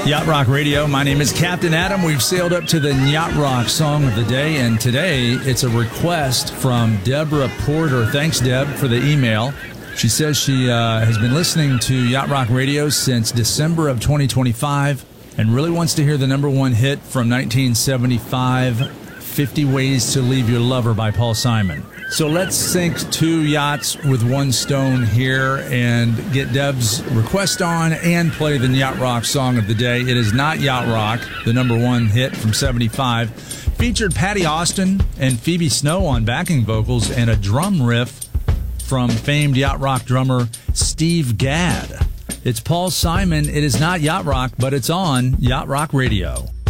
Yacht Rock Radio. My name is Captain Adam. We've sailed up to the Yacht Rock Song of the Day, and today it's a request from Deborah Porter. Thanks, Deb, for the email. She says she has been listening to Yacht Rock Radio since December of 2025 and really wants to hear the number one hit from 1975, 50 Ways to Leave Your Lover by Paul Simon. So let's sink two yachts with one stone here and get Deb's request on and play the Yacht Rock Song of the Day. It is not Yacht Rock, the number one hit from 75. Featured Patty Austin and Phoebe Snow on backing vocals and a drum riff from famed Yacht Rock drummer Steve Gadd. It's Paul Simon. It is not Yacht Rock, but it's on Yacht Rock Radio.